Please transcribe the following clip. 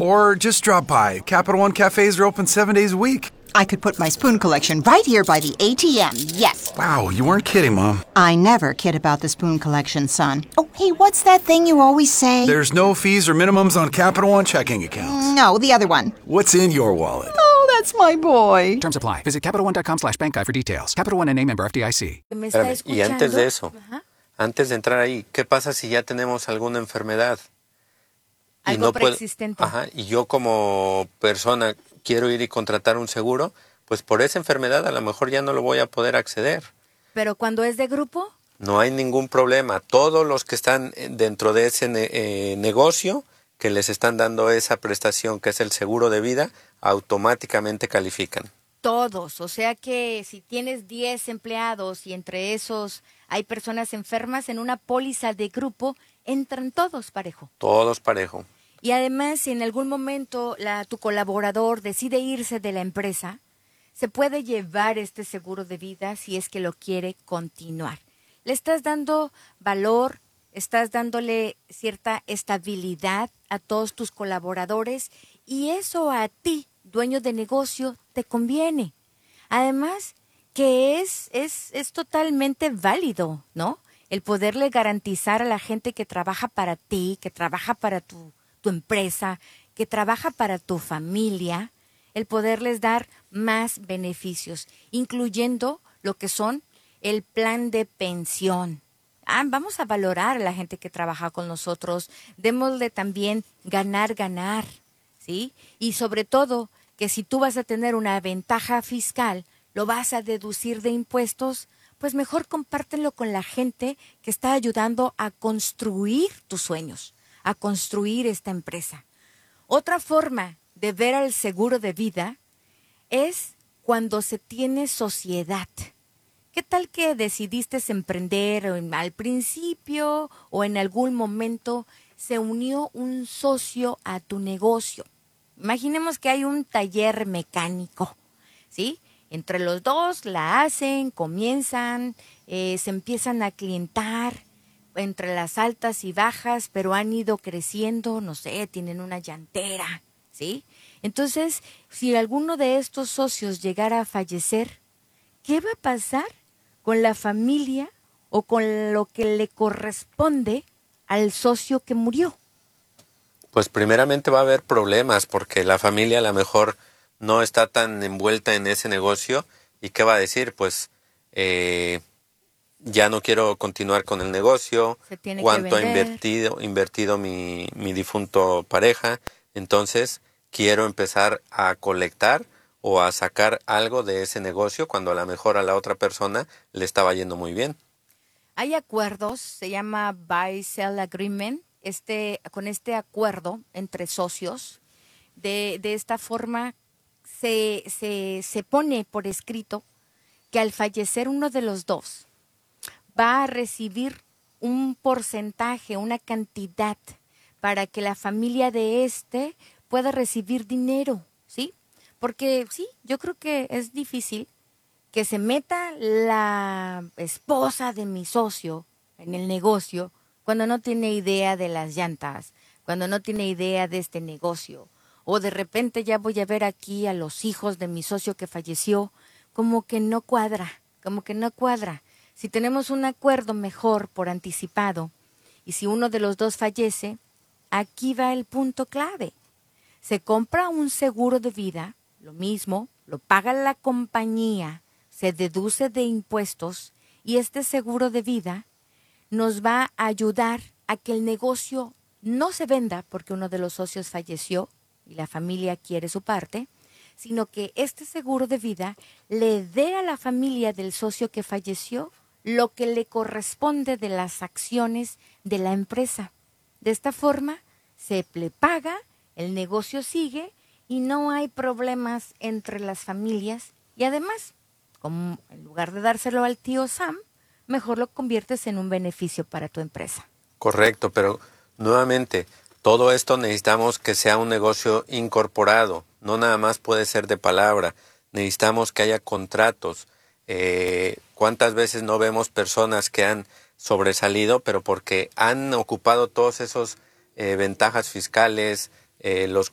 Or just drop by. Capital One cafes are open 7 days a week. I could put my spoon collection right here by the ATM, yes. Wow, you weren't kidding, Mom. I never kid about the spoon collection, son. Oh, hey, what's that thing you always say? There's no fees or minimums on Capital One checking accounts. No, the other one. What's in your wallet? Oh, that's my boy. Terms apply. Visit CapitalOne.com/bank guide for details. Capital One and a member FDIC. ¿Me está escuchando? Y antes de eso, Ajá. antes de entrar ahí, ¿qué pasa si ya tenemos alguna enfermedad? Algo preexistente. Y yo como persona quiero ir y contratar un seguro, pues por esa enfermedad a lo mejor ya no lo voy a poder acceder. Pero cuando es de grupo, No hay ningún problema. Todos los que están dentro de ese negocio que les están dando esa prestación que es el seguro de vida, automáticamente califican. todos. O sea que si tienes 10 empleados y entre esos hay personas enfermas, en una póliza de grupo entran todos parejo. Todos parejo. Y además, si en algún momento tu colaborador decide irse de la empresa, se puede llevar este seguro de vida si es que lo quiere continuar. Le estás dando valor, estás dándole cierta estabilidad a todos tus colaboradores y eso a ti, dueño de negocio, te conviene. Además, que es totalmente válido, ¿no? El poderle garantizar a la gente que trabaja para ti, que trabaja para tu empresa, que trabaja para tu familia, el poderles dar más beneficios, incluyendo lo que son el plan de pensión. Vamos a valorar a la gente que trabaja con nosotros, démosle también ganar, ¿sí? Y sobre todo, que si tú vas a tener una ventaja fiscal, lo vas a deducir de impuestos, pues mejor compártelo con la gente que está ayudando a construir tus sueños, a construir esta empresa. Otra forma de ver al seguro de vida es cuando se tiene sociedad. ¿Qué tal que decidiste emprender al principio o en algún momento se unió un socio a tu negocio? Imaginemos que hay un taller mecánico, ¿sí? Entre los dos la hacen, comienzan, se empiezan a clientar entre las altas y bajas, pero han ido creciendo, no sé, tienen una llantera, ¿sí? Entonces, si alguno de estos socios llegara a fallecer, ¿qué va a pasar con la familia o con lo que le corresponde al socio que murió? Pues primeramente va a haber problemas porque la familia a lo mejor no está tan envuelta en ese negocio. ¿Y qué va a decir? Pues ya no quiero continuar con el negocio. ¿Cuánto ha invertido mi difunto pareja? Entonces quiero empezar a colectar o a sacar algo de ese negocio cuando a lo mejor a la otra persona le estaba yendo muy bien. Hay acuerdos, se llama Buy-Sell Agreement, con este acuerdo entre socios, de esta forma se pone por escrito que al fallecer uno de los dos va a recibir un porcentaje, una cantidad, para que la familia de pueda recibir dinero, ¿sí? Porque sí, yo creo que es difícil que se meta la esposa de mi socio en el negocio cuando no tiene idea de las llantas, cuando no tiene idea de este negocio. O de repente ya voy a ver aquí a los hijos de mi socio que falleció, como que no cuadra. Si tenemos un acuerdo mejor por anticipado y si uno de los dos fallece, aquí va el punto clave. Se compra un seguro de vida, lo mismo, lo paga la compañía, se deduce de impuestos y este seguro de vida nos va a ayudar a que el negocio no se venda porque uno de los socios falleció y la familia quiere su parte, sino que este seguro de vida le dé a la familia del socio que falleció lo que le corresponde de las acciones de la empresa. De esta forma se le paga, el negocio sigue y no hay problemas entre las familias y además, como en lugar de dárselo al tío Sam, mejor lo conviertes en un beneficio para tu empresa. Correcto, pero nuevamente, todo esto necesitamos que sea un negocio incorporado, no nada más puede ser de palabra, necesitamos que haya contratos. ¿Cuántas veces no vemos personas que han sobresalido, pero porque han ocupado todos esos ventajas fiscales, los